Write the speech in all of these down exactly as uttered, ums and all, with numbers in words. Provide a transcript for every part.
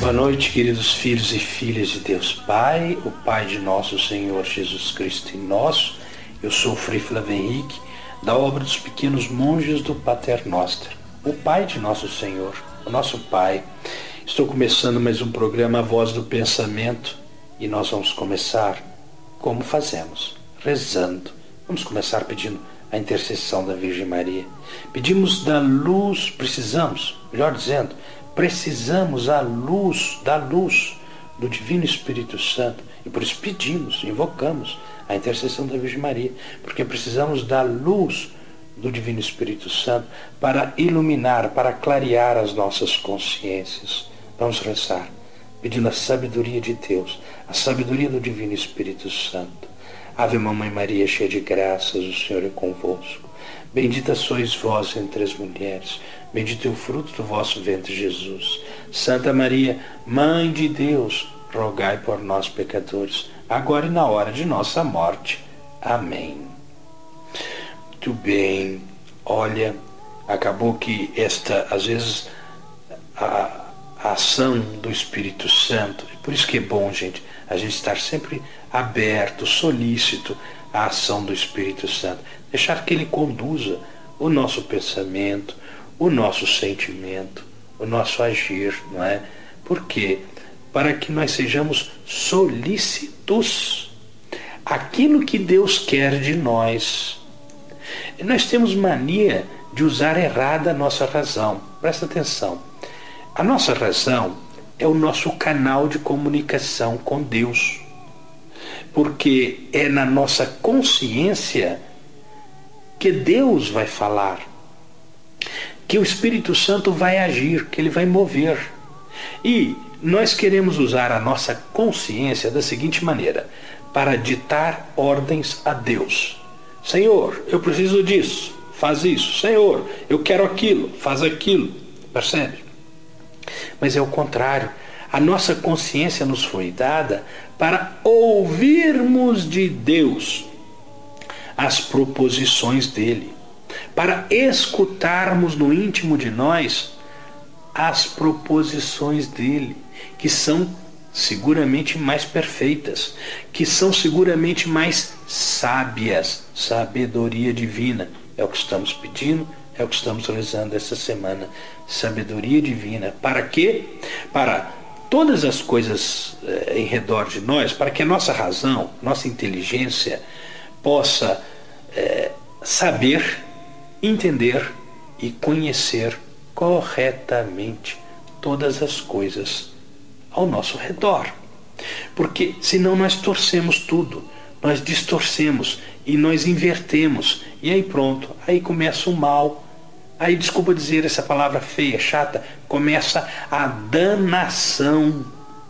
Boa noite, queridos filhos e filhas de Deus Pai, o Pai de nosso Senhor Jesus Cristo e nosso. Eu sou o Frei Flávio Henrique, da obra dos pequenos monges do Pater Noster, o Pai de nosso Senhor, o nosso Pai. Estou começando mais um programa A Voz do Pensamento e nós vamos começar como fazemos, rezando. Vamos começar pedindo a intercessão da Virgem Maria. Pedimos da luz, precisamos, melhor dizendo, precisamos a luz, da luz do Divino Espírito Santo, e por isso pedimos, invocamos a intercessão da Virgem Maria, porque precisamos da luz do Divino Espírito Santo para iluminar, para clarear as nossas consciências. Vamos rezar, pedindo a sabedoria de Deus, a sabedoria do Divino Espírito Santo. Ave Mamãe Maria, cheia de graças, o Senhor é convosco. Bendita sois vós entre as mulheres, bendito é o fruto do vosso ventre, Jesus. Santa Maria, Mãe de Deus, rogai por nós, pecadores, agora e na hora de nossa morte. Amém. Muito bem. Olha, acabou que esta, às vezes, a, a ação do Espírito Santo, por isso que é bom, gente, a gente estar sempre aberto, solícito à ação do Espírito Santo, deixar que Ele conduza o nosso pensamento, o nosso sentimento, o nosso agir, não é? Por quê? Para que nós sejamos solícitos àquilo que Deus quer de nós. E nós temos mania de usar errada a nossa razão. Presta atenção. A nossa razão é o nosso canal de comunicação com Deus. Porque é na nossa consciência que Deus vai falar, que o Espírito Santo vai agir, que Ele vai mover. E nós queremos usar a nossa consciência da seguinte maneira, para ditar ordens a Deus. Senhor, eu preciso disso, faz isso. Senhor, eu quero aquilo, faz aquilo. Percebe? Mas é o contrário. A nossa consciência nos foi dada para ouvirmos de Deus as proposições dele, para escutarmos no íntimo de nós as proposições dele, que são seguramente mais perfeitas, que são seguramente mais sábias, sabedoria divina. É o que estamos pedindo, é o que estamos rezando essa semana. Sabedoria divina. Para quê? Para todas as coisas eh, em redor de nós, para que a nossa razão, nossa inteligência possa eh, saber, entender e conhecer corretamente todas as coisas ao nosso redor. Porque senão nós torcemos tudo, nós distorcemos e nós invertemos, e aí pronto, aí começa o mal. Aí, desculpa dizer essa palavra feia, chata, começa a danação.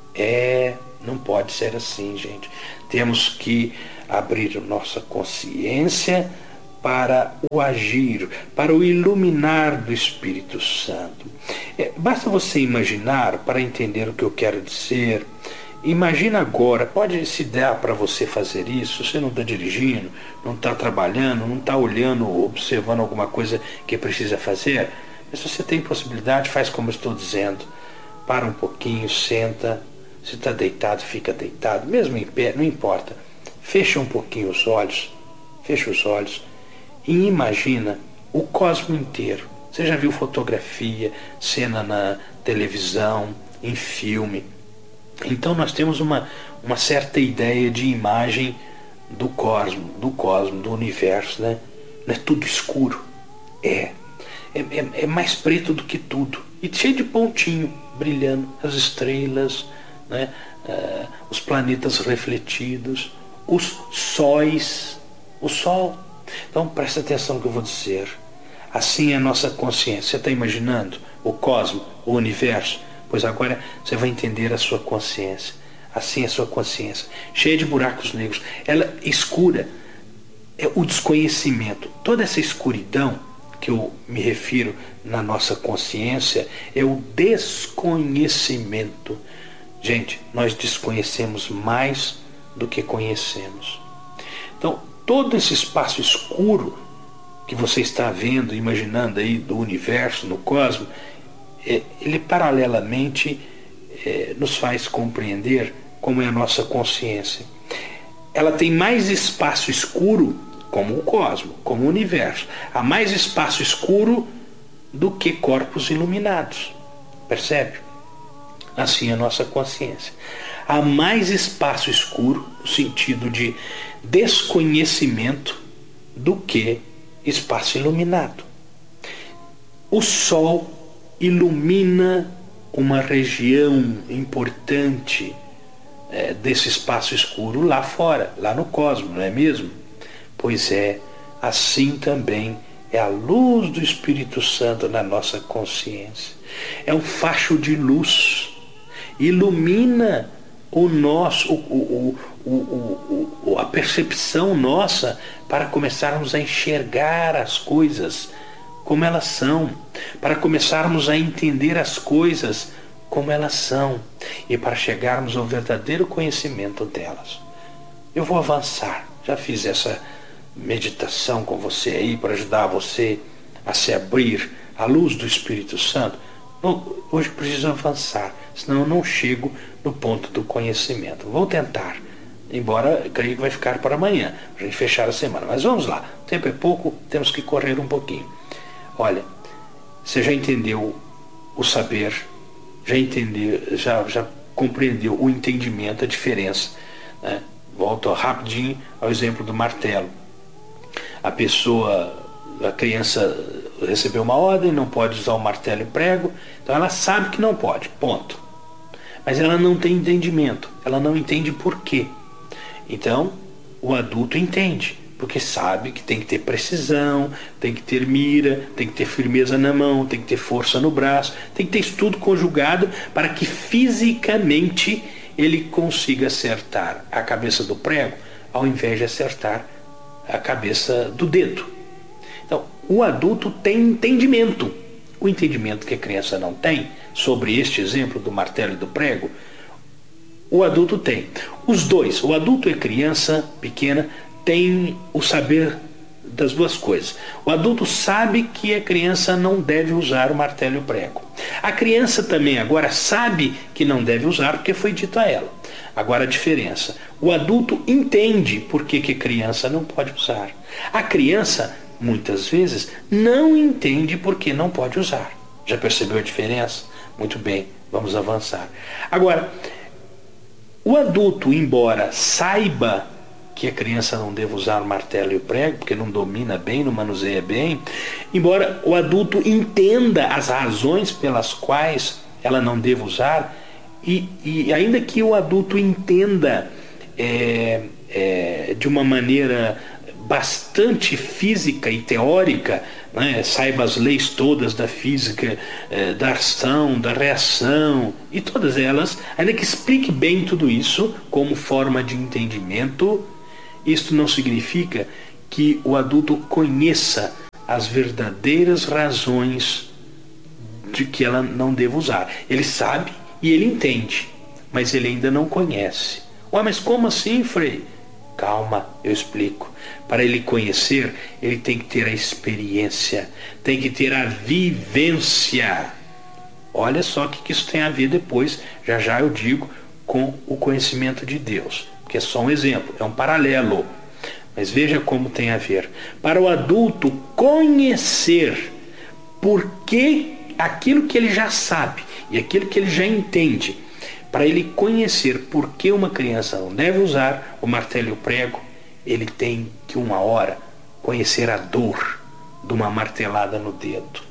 É, não pode ser assim, gente. Temos que abrir nossa consciência para o agir, para o iluminar do Espírito Santo. É, basta você imaginar, para entender o que eu quero dizer. Imagina agora, pode se dar para você fazer isso, você não está dirigindo, não está trabalhando, não está olhando, observando alguma coisa que precisa fazer, mas se você tem possibilidade, faz como eu estou dizendo. Para um pouquinho, senta, se está deitado, fica deitado, mesmo em pé, não importa. Fecha um pouquinho os olhos, fecha os olhos e imagina o cosmo inteiro. Você já viu fotografia, cena na televisão, em filme? Então nós temos uma, uma certa ideia de imagem do cosmo, do cosmo, do universo, né? Não é tudo escuro. É. É, é, é mais preto do que tudo. E cheio de pontinho, brilhando. As estrelas, né? Uh, os planetas refletidos, os sóis, o sol. Então presta atenção no que eu vou dizer. Assim é a nossa consciência. Você está imaginando o cosmo, o universo? Pois agora você vai entender a sua consciência. Assim é a sua consciência, cheia de buracos negros. Ela escura, é o desconhecimento. Toda essa escuridão que eu me refiro na nossa consciência é o desconhecimento. Gente, nós desconhecemos mais do que conhecemos. Então, todo esse espaço escuro que você está vendo, imaginando aí do universo, no cosmos, ele paralelamente é, nos faz compreender como é a nossa consciência. Ela tem mais espaço escuro, como o cosmos, como o universo. Há mais espaço escuro do que corpos iluminados. Percebe? Assim é a nossa consciência. Há mais espaço escuro, no sentido de desconhecimento, do que espaço iluminado. O Sol ilumina uma região importante é, desse espaço escuro lá fora, lá no cosmos, não é mesmo? Pois é, assim também é a luz do Espírito Santo na nossa consciência. É um facho de luz, ilumina o nosso, o, o, o, o, o, a percepção nossa para começarmos a enxergar as coisas como elas são, para começarmos a entender as coisas como elas são e para chegarmos ao verdadeiro conhecimento delas. Eu vou avançar, já fiz essa meditação com você aí para ajudar você a se abrir à luz do Espírito Santo. Hoje preciso avançar, senão eu não chego no ponto do conhecimento. Vou tentar, embora creio que vai ficar para amanhã, para a gente fechar a semana. Mas vamos lá, o tempo é pouco, temos que correr um pouquinho. Olha, você já entendeu o saber, já entendeu, já, já compreendeu o entendimento, a diferença, né? Volto rapidinho ao exemplo do martelo. A pessoa, a criança recebeu uma ordem, não pode usar o martelo e prego, então ela sabe que não pode, ponto. Mas ela não tem entendimento, ela não entende por quê. Então, o adulto entende, porque sabe que tem que ter precisão, tem que ter mira, tem que ter firmeza na mão, tem que ter força no braço, tem que ter isso tudo conjugado para que fisicamente ele consiga acertar a cabeça do prego, ao invés de acertar a cabeça do dedo. Então, o adulto tem entendimento. O entendimento que a criança não tem, sobre este exemplo do martelo e do prego, o adulto tem. Os dois, o adulto e a criança pequena, têm o saber das duas coisas. O adulto sabe que a criança não deve usar o martelo e o prego. A criança também agora sabe que não deve usar porque foi dito a ela. Agora a diferença, o adulto entende por que, que a criança não pode usar. A criança, muitas vezes, não entende por que não pode usar. Já percebeu a diferença? Muito bem, vamos avançar. Agora, o adulto, embora saiba que a criança não deve usar o martelo e o prego, porque não domina bem, não manuseia bem, embora o adulto entenda as razões pelas quais ela não deve usar, e, e ainda que o adulto entenda é, é, de uma maneira bastante física e teórica, né, saiba as leis todas da física, é, da ação, da reação, e todas elas, ainda que explique bem tudo isso como forma de entendimento, isto não significa que o adulto conheça as verdadeiras razões de que ela não deve usar. Ele sabe e ele entende, mas ele ainda não conhece. Ué, mas como assim, Frei? Calma, eu explico. Para ele conhecer, ele tem que ter a experiência, tem que ter a vivência. Olha só o que isso tem a ver depois, já já eu digo, com o conhecimento de Deus. Que é só um exemplo, é um paralelo. Mas veja como tem a ver. Para o adulto conhecer por que aquilo que ele já sabe e aquilo que ele já entende, para ele conhecer por que uma criança não deve usar o martelo e o prego, ele tem que uma hora conhecer a dor de uma martelada no dedo.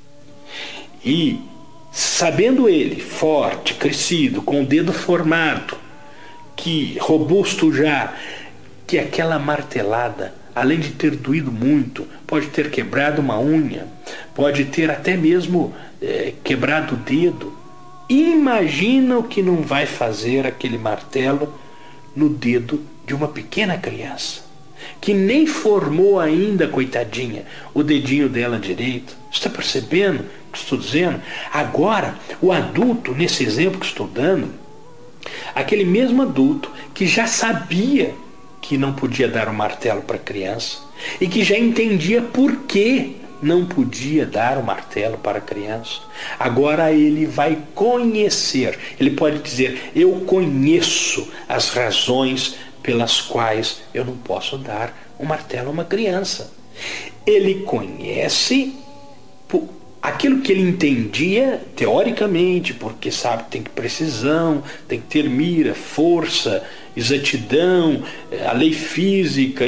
E sabendo ele, forte, crescido, com o dedo formado, que robusto já, que aquela martelada, além de ter doído muito, pode ter quebrado uma unha, pode ter até mesmo é, quebrado o dedo. Imagina o que não vai fazer aquele martelo no dedo de uma pequena criança, que nem formou ainda, coitadinha, o dedinho dela direito. Está percebendo o que estou dizendo? Agora, o adulto, nesse exemplo que estou dando, aquele mesmo adulto que já sabia que não podia dar o martelo para a criança e que já entendia por que não podia dar o martelo para a criança. Agora ele vai conhecer. Ele pode dizer: eu conheço as razões pelas quais eu não posso dar um martelo a uma criança. Ele conhece aquilo que ele entendia teoricamente, porque sabe que tem que precisão, tem que ter mira, força, exatidão, a lei física,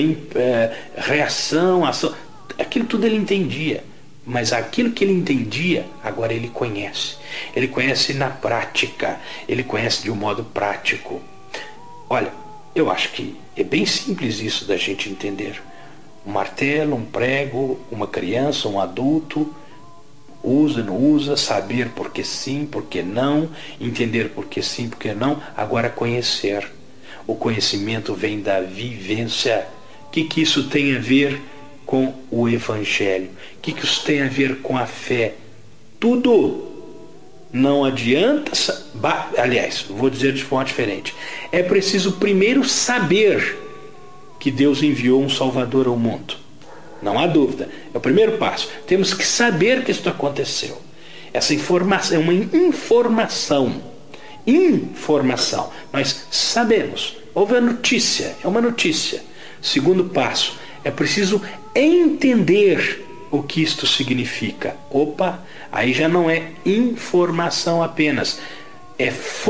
reação, ação, aquilo tudo ele entendia. Mas aquilo que ele entendia, agora ele conhece. Ele conhece na prática, ele conhece de um modo prático. Olha, eu acho que é bem simples isso da gente entender. Um martelo, um prego, uma criança, um adulto, usa, não usa, saber por que sim, por que não, entender por que sim, por que não, agora conhecer. O conhecimento vem da vivência. O que, que isso tem a ver com o Evangelho? O que, que isso tem a ver com a fé? Tudo. Não adianta, aliás, vou dizer de forma diferente. É preciso primeiro saber que Deus enviou um Salvador ao mundo. Não há dúvida. É o primeiro passo. Temos que saber que isso aconteceu. Essa informação é uma informação. Informação. Nós sabemos. Houve a notícia. É uma notícia. Segundo passo. É preciso entender o que isto significa. Opa, aí já não é informação apenas. É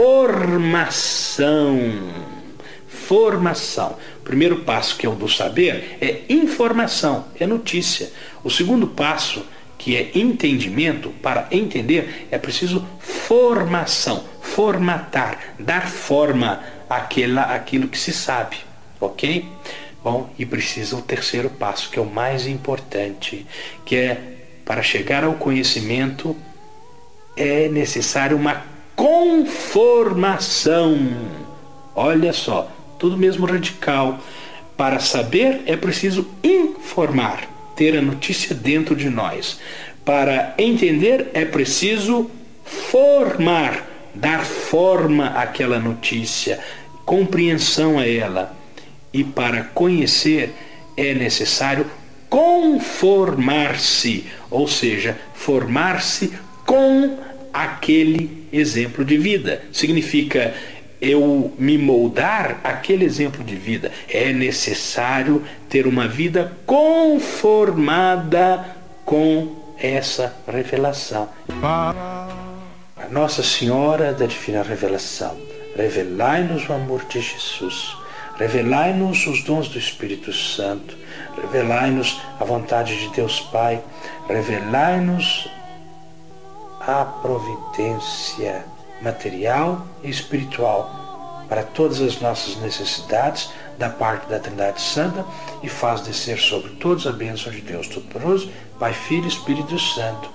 formação. Formação. O primeiro passo, que é o do saber, é informação, é notícia. O segundo passo, que é entendimento, para entender, é preciso formação, formatar, dar forma àquela, àquilo que se sabe, ok? Bom, e precisa o terceiro passo, que é o mais importante, que é, para chegar ao conhecimento, é necessário uma conformação. Olha só, tudo mesmo radical. Para saber é preciso informar, ter a notícia dentro de nós. Para entender é preciso formar, dar forma àquela notícia, compreensão a ela. E para conhecer é necessário conformar-se, ou seja, formar-se com aquele exemplo de vida. Significa eu me moldar aquele exemplo de vida. É necessário ter uma vida conformada com essa revelação. A Nossa Senhora da Divina Revelação, revelai-nos o amor de Jesus, revelai-nos os dons do Espírito Santo, revelai-nos a vontade de Deus Pai, revelai-nos a providência material e espiritual para todas as nossas necessidades da parte da Trindade Santa, e faz descer sobre todos a bênção de Deus Todo-Poderoso, Pai, Filho e Espírito Santo.